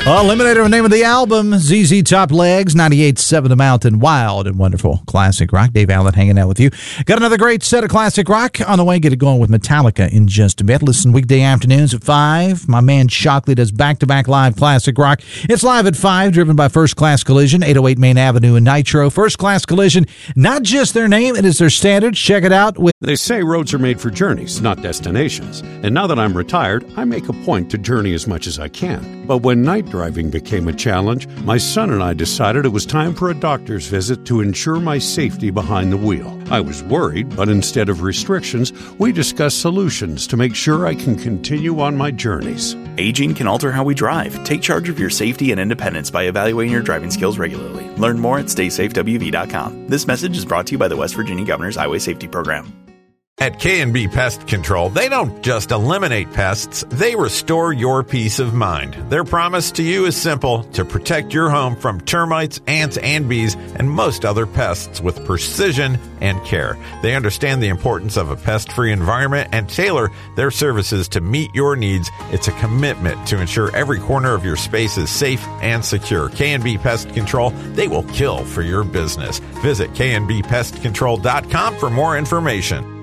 Eliminator, the name of the album, ZZ Top Legs, 98.7 The Mountain, wild and wonderful classic rock. Dave Allen hanging out with you. Got another great set of classic rock on the way. Get it going with Metallica in just a bit. Listen weekday afternoons at 5. My man Shockley does back-to-back live classic rock. It's live at 5, driven by First Class Collision, 808 Main Avenue in Nitro. First Class Collision, not just their name, it is their standard. Check it out. They say roads are made for journeys, not destinations. And now that I'm retired, I make a point to journey as much as I can. But when night driving became a challenge, my son and I decided it was time for a doctor's visit to ensure my safety behind the wheel. I was worried, but instead of restrictions, we discussed solutions to make sure I can continue on my journeys. Aging can alter how we drive. Take charge of your safety and independence by evaluating your driving skills regularly. Learn more at StaySafeWV.com. This message is brought to you by the West Virginia Governor's Highway Safety Program. At K&B Pest Control, they don't just eliminate pests, they restore your peace of mind. Their promise to you is simple: to protect your home from termites, ants, and bees, and most other pests with precision and care. They understand the importance of a pest-free environment and tailor their services to meet your needs. It's a commitment to ensure every corner of your space is safe and secure. K&B Pest Control, they will kill for your business. Visit knbpestcontrol.com for more information.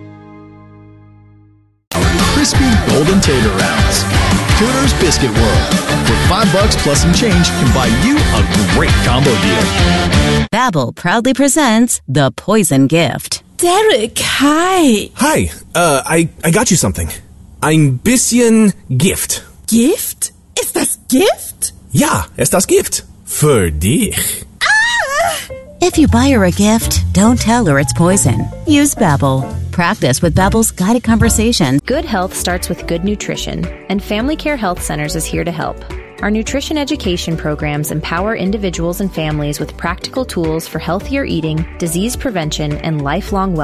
Crispy golden tater rounds. Tudor's Biscuit World. For $5 plus some change can buy you a great combo deal. Babbel proudly presents The Poison Gift. Derek, hi. Hi, I got you something. Ein bisschen Gift. Gift? Ist das Gift? Ja, ist das Gift. Für dich. If you buy her a gift, don't tell her it's poison. Use Babbel. Practice with Babbel's guided conversation. Good health starts with good nutrition, and Family Care Health Centers is here to help. Our nutrition education programs empower individuals and families with practical tools for healthier eating, disease prevention, and lifelong wellness.